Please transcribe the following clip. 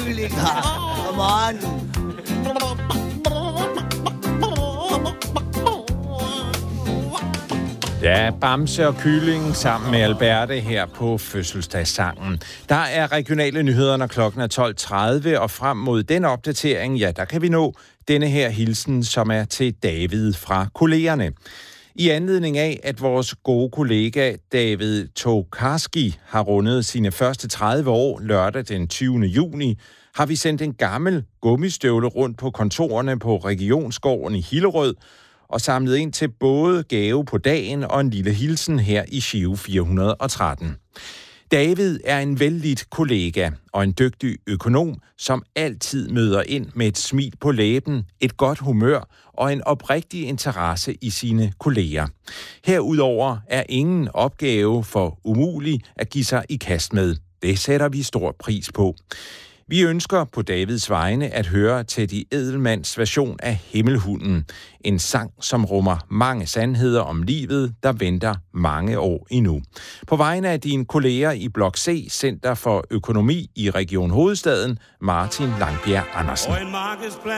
kylling her. Come on. Ja, Bamse og Kylling sammen med Alberte her på fødselsdagssangen. Der er regionale nyheder, når klokken er 12.30, og frem mod den opdatering, ja, der kan vi nå denne her hilsen, som er til David fra kollegerne. I anledning af, at vores gode kollega David Tokarski har rundet sine første 30 år lørdag den 20. juni, har vi sendt en gammel gummistøvle rundt på kontorerne på Regionsgården i Hillerød, og samlet ind til både gave på dagen og en lille hilsen her i Giro 413. David er en vellidt kollega og en dygtig økonom, som altid møder ind med et smil på læben, et godt humør og en oprigtig interesse i sine kolleger. Herudover er ingen opgave for umulig at give sig i kast med. Det sætter vi stor pris på. Vi ønsker på Davids vegne at høre Teddy Edelmans version af Himmelhunden. En sang, som rummer mange sandheder om livet, der venter mange år endnu. På vegne af dine kolleger i Blok C, Center for Økonomi i Region Hovedstaden, Martin Langbjerg Andersen.